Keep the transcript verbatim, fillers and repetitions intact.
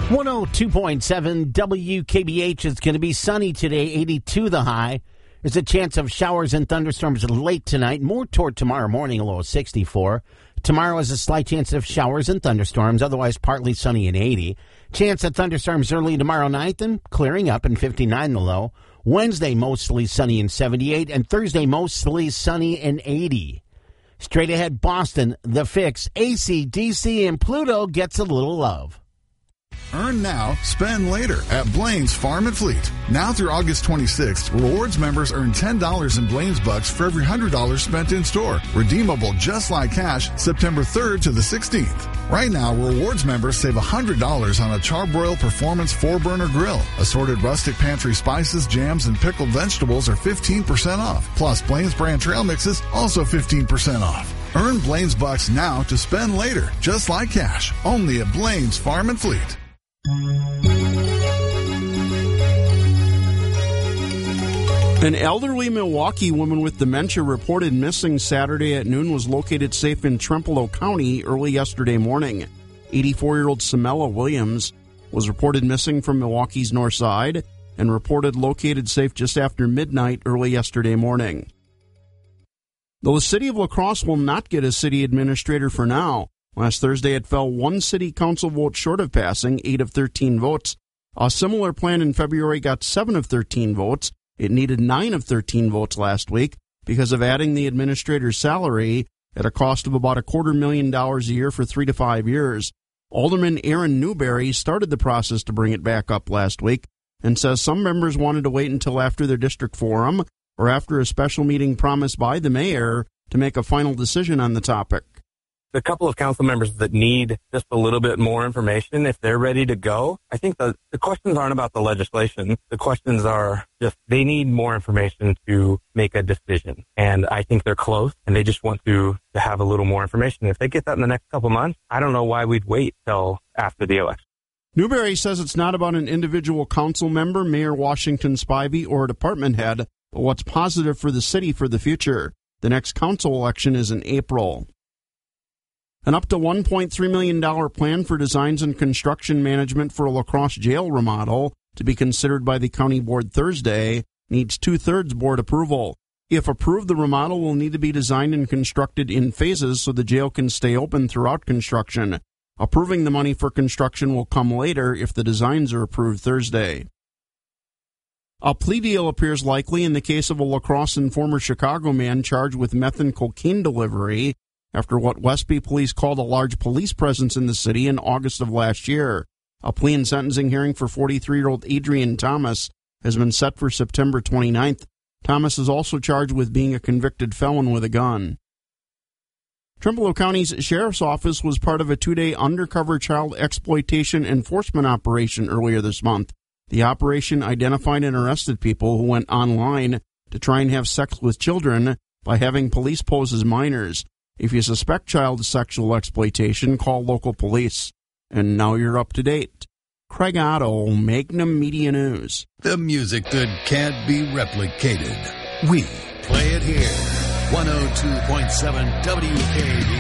one oh two point seven W K B H is going to be sunny today, eighty-two the high. There's a chance of showers and thunderstorms late tonight, more toward tomorrow morning, a low of sixty-four. Tomorrow is a slight chance of showers and thunderstorms, otherwise partly sunny and eighty. Chance of thunderstorms early tomorrow night, then clearing up and fifty-nine the low. Wednesday, mostly sunny and seventy-eight, and Thursday, mostly sunny and eighty. Straight ahead, Boston, The Fix, A C D C, and Pluto gets a little love. Earn now, spend later at Blaine's Farm and Fleet. Now through August twenty-sixth, Rewards members earn ten dollars in Blaine's Bucks for every one hundred dollars spent in store. Redeemable just like cash September third to the sixteenth. Right now, Rewards members save one hundred dollars on a Charbroil Performance four burner grill. Assorted rustic pantry spices, jams, and pickled vegetables are fifteen percent off. Plus, Blaine's brand trail mixes also fifteen percent off. Earn Blaine's Bucks now to spend later, just like cash. Only at Blaine's Farm and Fleet. An elderly Milwaukee woman with dementia reported missing Saturday at noon was located safe in Trempealeau County early yesterday morning. eighty-four-year-old Samela Williams was reported missing from Milwaukee's north side and reported located safe just after midnight early yesterday morning. Though the city of La Crosse will not get a city administrator for now, last Thursday it fell one city council vote short of passing, eight of thirteen votes. A similar plan in February got seven of thirteen votes. It needed nine of thirteen votes last week because of adding the administrator's salary at a cost of about a quarter million dollars a year for three to five years. Alderman Aaron Newberry started the process to bring it back up last week and says some members wanted to wait until after their district forum or after a special meeting promised by the mayor to make a final decision on the topic. The couple of council members that need just a little bit more information, if they're ready to go, I think the, the questions aren't about the legislation. The questions are just they need more information to make a decision. And I think they're close, and they just want to, to have a little more information. If they get that in the next couple months, I don't know why we'd wait till after the election. Newberry says it's not about an individual council member, Mayor Washington Spivey, or a department head, but what's positive for the city for the future. The next council election is in April. An up to one point three million dollars plan for designs and construction management for a La Crosse jail remodel to be considered by the county board Thursday needs two-thirds board approval. If approved, the remodel will need to be designed and constructed in phases so the jail can stay open throughout construction. Approving the money for construction will come later if the designs are approved Thursday. A plea deal appears likely in the case of a La Crosse and former Chicago man charged with meth and cocaine delivery after what Westby police called a large police presence in the city in August of last year. A plea and sentencing hearing for forty-three-year-old Adrian Thomas has been set for September twenty-ninth. Thomas is also charged with being a convicted felon with a gun. Trempealeau County's Sheriff's Office was part of a two-day undercover child exploitation enforcement operation earlier this month. The operation identified and arrested people who went online to try and have sex with children by having police pose as minors. If you suspect child sexual exploitation, call local police. And now you're up to date. Craig Otto, Magnum Media News. The music that can't be replicated. We play it here. one oh two point seven W K B.